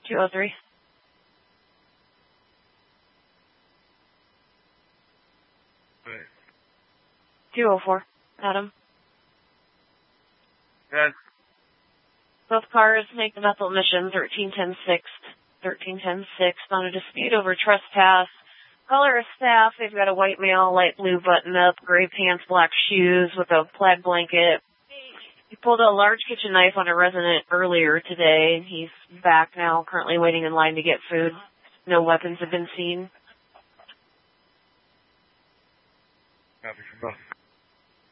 203. Right. 204. Adam. Yes. Both cars make the Bethel mission 1310-6. 1310-6 on a dispute over trespass. Color of staff, they've got a white male, light blue button-up, gray pants, black shoes with a plaid blanket. He pulled a large kitchen knife on a resident earlier today. He's back now, currently waiting in line to get food. No weapons have been seen.